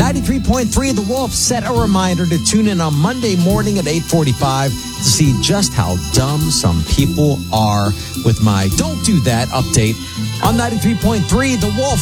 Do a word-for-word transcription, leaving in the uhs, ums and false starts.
ninety-three point three The Wolf set a reminder to tune in on Monday morning at eight forty-five to see just how dumb some people are with my Don't Do That update on ninety-three point three The Wolf.